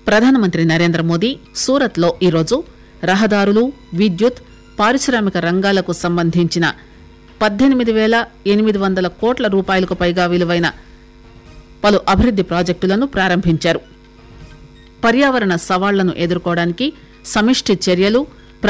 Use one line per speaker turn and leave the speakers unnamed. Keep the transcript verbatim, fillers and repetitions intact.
ప్రధానమంత్రి నరేంద్ర మోదీ సూరత్ లో ఈరోజు రహదారులు విద్యుత్ పారిశ్రామిక రంగాలకు సంబంధించిన పద్దెనిమిది పేల ఎనిమిది వందల కోట్ల రూపాయలకు పైగా విలువైన పలు అభివృద్ది ప్రాజెక్టులను ప్రారంభించారు. పర్యావరణ సవాళ్లను ఎదుర్కోవడానికి సమిష్టి చర్యలు